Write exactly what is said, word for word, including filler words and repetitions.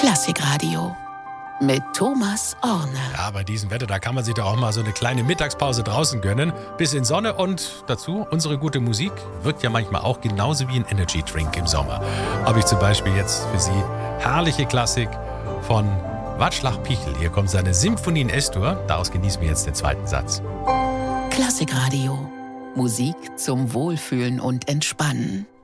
Klassikradio mit Thomas Orne. Ja, bei diesem Wetter, da kann man sich doch auch mal so eine kleine Mittagspause draußen gönnen. Bisschen Sonne und dazu unsere gute Musik wirkt ja manchmal auch genauso wie ein Energy Drink im Sommer. Habe ich zum Beispiel jetzt für Sie herrliche Klassik von Václav Pichl. Hier kommt seine Symphonie in S-Dur. Daraus genießen wir jetzt den zweiten Satz. Klassikradio. Musik zum Wohlfühlen und Entspannen.